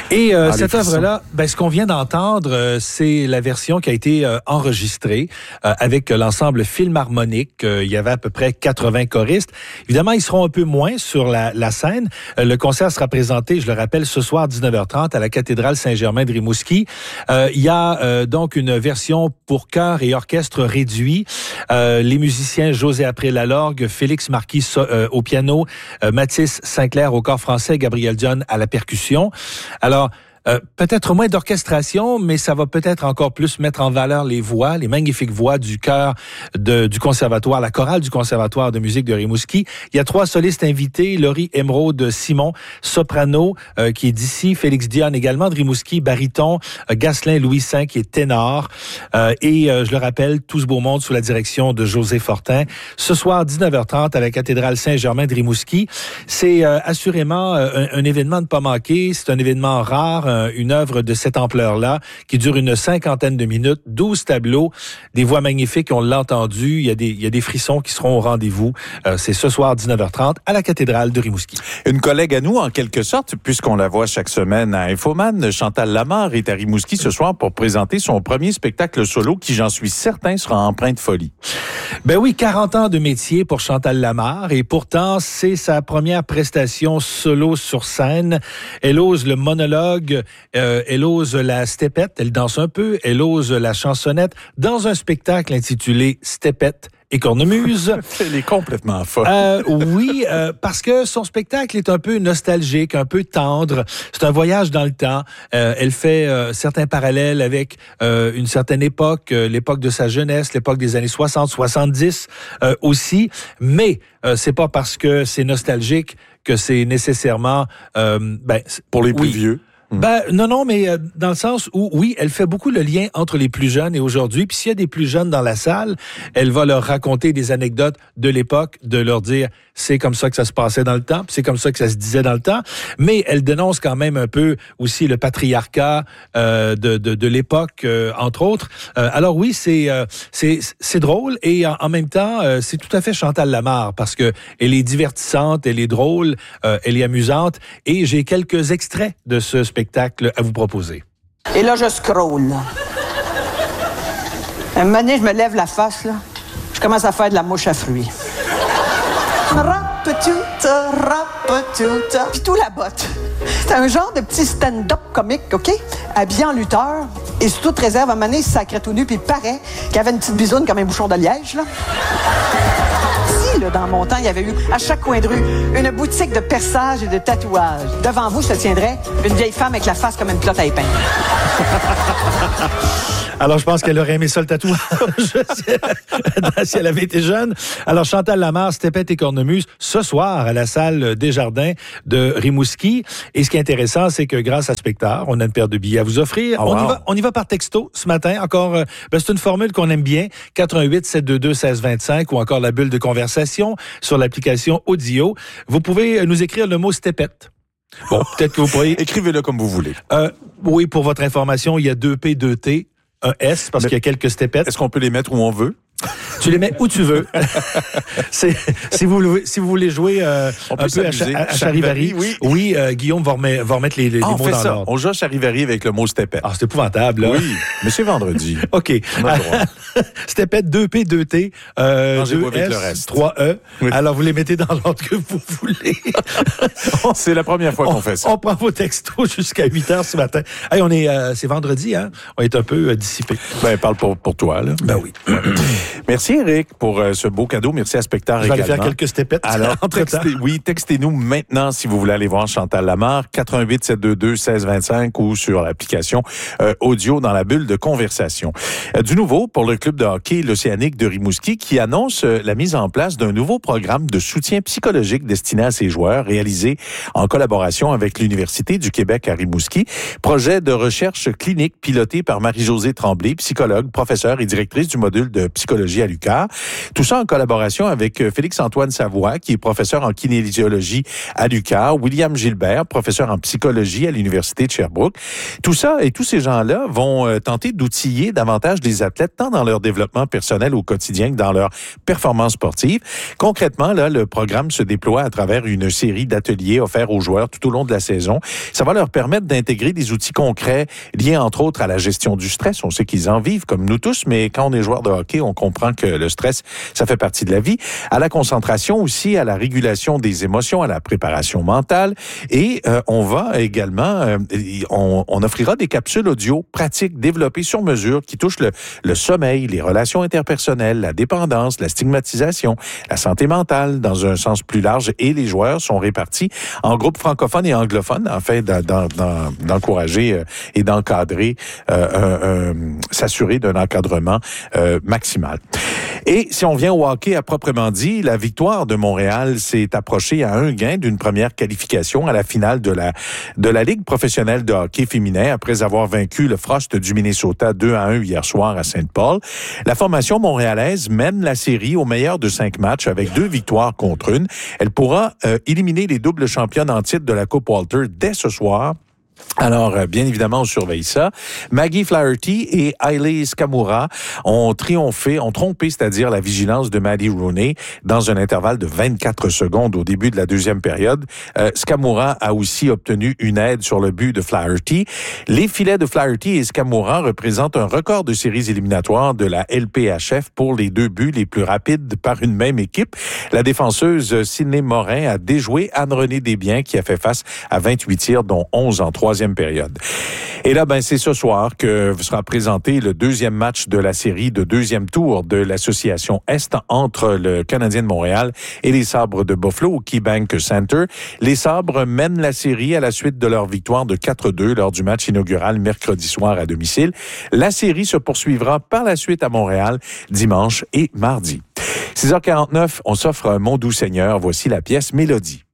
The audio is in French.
Et cette œuvre-là, ce qu'on vient d'entendre, c'est la version qui a été enregistrée avec l'ensemble Philharmonique. Il y avait à peu près 80 choristes. Évidemment, ils seront un peu moins sur la scène. Le concert sera présenté, je le rappelle, ce soir 19h30 à la cathédrale Saint-Germain de Rimouski. Il y a donc une version pour chœur et orchestre réduit. Les musiciens José April-Lalorgue, Félix Marquis au piano, Mathis Sinclair au cor français, Gabriel Dion à la percussion. Alors, peut-être moins d'orchestration, mais ça va peut-être encore plus mettre en valeur les voix, les magnifiques voix du chœur du conservatoire, la chorale du conservatoire de musique de Rimouski. Il y a 3 solistes invités, Laurie Émeraude Simon, soprano, qui est d'ici, Félix Dion également de Rimouski, baryton, Gasselin Louis V qui est ténor, et je le rappelle, tout ce beau monde sous la direction de José Fortin. Ce soir, 19h30 à la cathédrale Saint-Germain de Rimouski. C'est assurément un événement à ne pas manquer, c'est un événement rare, une œuvre de cette ampleur-là, qui dure une 50aine de minutes, 12 tableaux, des voix magnifiques, on l'a entendu, il y a des frissons qui seront au rendez-vous. C'est ce soir, 19h30, à la cathédrale de Rimouski. Une collègue à nous, en quelque sorte, puisqu'on la voit chaque semaine à Infoman, Chantal Lamarre est à Rimouski ce soir pour présenter son premier spectacle solo qui, j'en suis certain, sera empreint de folie. Ben oui, 40 ans de métier pour Chantal Lamarre, et pourtant, c'est sa première prestation solo sur scène. Elle ose le monologue, elle ose la stepette, elle danse un peu, elle ose la chansonnette dans un spectacle intitulé Stepette et cornemuse. Elle est complètement folle. Oui, parce que son spectacle est un peu nostalgique, un peu tendre. C'est un voyage dans le temps. Elle fait certains parallèles avec une certaine époque, l'époque de sa jeunesse, l'époque des années 60, 70 aussi. Mais c'est pas parce que c'est nostalgique que c'est nécessairement... pour les plus vieux. Non, mais dans le sens où, oui, elle fait beaucoup le lien entre les plus jeunes et aujourd'hui. Puis s'il y a des plus jeunes dans la salle, elle va leur raconter des anecdotes de l'époque, de leur dire c'est comme ça que ça se passait dans le temps, puis c'est comme ça que ça se disait dans le temps. Mais elle dénonce quand même un peu aussi le patriarcat de l'époque, entre autres. Alors oui, c'est drôle et en même temps, c'est tout à fait Chantal Lamarre parce que elle est divertissante, elle est drôle, elle est amusante. Et j'ai quelques extraits de ce spectacle à vous proposer. Et là, je scroll. Un moment donné, je me lève la face, là. Je commence à faire de la mouche à fruits. Puis tout la botte. C'est un genre de petit stand-up comique, OK? Habillé en lutteur. Et sous toute réserve, à un moment donné, il se sacrait tout nu, puis il paraît qu'il avait une petite bisoune comme un bouchon de liège, là. Là, dans mon temps, il y avait eu, à chaque coin de rue, une boutique de perçage et de tatouage. Devant vous, se tiendrait une vieille femme avec la face comme une plotte à épingle. Alors, je pense qu'elle aurait aimé ça, le tatouage, si elle avait été jeune. Alors, Chantal Lamarre, Stepette et cornemuse, ce soir, à la salle Desjardins de Rimouski. Et ce qui est intéressant, c'est que grâce à Spectar, on a une paire de billets à vous offrir. Oh, on y va par texto ce matin. Encore, c'est une formule qu'on aime bien. 88-722-1625 ou encore la bulle de conversation sur l'application Audio. Vous pouvez nous écrire le mot Stepette. Bon, peut-être que vous pourriez... Écrivez-le comme vous voulez. Oui, pour votre information, il y a 2 P, 2 T. Un S, parce qu'il y a quelques stepettes. Est-ce qu'on peut les mettre où on veut? Tu les mets où tu veux. Si vous voulez jouer un peu à Charivari, oui, Guillaume va remettre les mots dans l'ordre. On joue à Charivari avec le mot stepette. Ah, c'est épouvantable, là. Oui, mais c'est vendredi. OK. Stepette, 2P, 2T, 2S, 3E. Oui. Alors, vous les mettez dans l'ordre que vous voulez. C'est la première fois qu'on fait ça. On prend vos textos jusqu'à 8h ce matin. Hey, c'est vendredi, hein? On est un peu dissipé. Parle pour toi, là. Ben oui. Merci, Eric, pour ce beau cadeau. Merci à Spectar également. Je vais aller faire quelques stepettes. Alors, textez-nous maintenant si vous voulez aller voir Chantal Lamarre, 88-722-1625 ou sur l'application Audio dans la bulle de conversation. Du nouveau pour le club de hockey l'Océanique de Rimouski qui annonce la mise en place d'un nouveau programme de soutien psychologique destiné à ses joueurs réalisé en collaboration avec l'Université du Québec à Rimouski. Projet de recherche clinique piloté par Marie-Josée Tremblay, psychologue, professeure et directrice du module de psychologie psychologie à l'UQAR. Tout ça en collaboration avec Félix-Antoine Savoie, qui est professeur en kinésiologie à l'UQAR, William Gilbert, professeur en psychologie à l'Université de Sherbrooke. Tout ça et tous ces gens-là vont tenter d'outiller davantage les athlètes, tant dans leur développement personnel au quotidien que dans leur performance sportive. Concrètement, là, le programme se déploie à travers une série d'ateliers offerts aux joueurs tout au long de la saison. Ça va leur permettre d'intégrer des outils concrets liés, entre autres, à la gestion du stress. On sait qu'ils en vivent, comme nous tous, mais quand on est joueur de hockey, on comprend que le stress, ça fait partie de la vie. À la concentration aussi, à la régulation des émotions, à la préparation mentale. Et on va également, on offrira des capsules audio pratiques développées sur mesure qui touchent le sommeil, les relations interpersonnelles, la dépendance, la stigmatisation, la santé mentale dans un sens plus large. Et les joueurs sont répartis en groupes francophones et anglophones afin d'encourager et d'encadrer, s'assurer d'un encadrement maximal. Et si on vient au hockey à proprement dit, la victoire de Montréal s'est approchée à un gain d'une première qualification à la finale de la Ligue professionnelle de hockey féminin après avoir vaincu le Frost du Minnesota 2-1 hier soir à Saint-Paul. La formation montréalaise mène la série au meilleur de 5 matchs avec 2 victoires contre 1. Elle pourra éliminer les doubles championnes en titre de la Coupe Walter dès ce soir. Alors, bien évidemment, on surveille ça. Maggie Flaherty et Hailey Skamura ont trompé, c'est-à-dire la vigilance de Maddie Rooney dans un intervalle de 24 secondes au début de la deuxième période. Skamura a aussi obtenu une aide sur le but de Flaherty. Les filets de Flaherty et Skamura représentent un record de séries éliminatoires de la LPHF pour les 2 buts les plus rapides par une même équipe. La défenseuse Sydney Morin a déjoué Anne-Renée Desbiens qui a fait face à 28 tirs, dont 11 en 3e période. Et là, c'est ce soir que sera présenté le 2e match de la série de 2e tour de l'Association Est entre le Canadien de Montréal et les Sabres de Buffalo au KeyBank Center. Les Sabres mènent la série à la suite de leur victoire de 4-2 lors du match inaugural mercredi soir à domicile. La série se poursuivra par la suite à Montréal dimanche et mardi. 6h49, on s'offre Mon doux Seigneur. Voici la pièce Mélodie.